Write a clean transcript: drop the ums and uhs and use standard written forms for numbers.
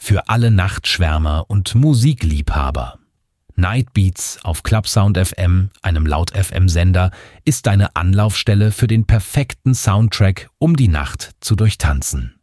für alle Nachtschwärmer und Musikliebhaber. Nightbeats auf Clubsound FM, einem Laut-FM-Sender, ist deine Anlaufstelle für den perfekten Soundtrack, um die Nacht zu durchtanzen.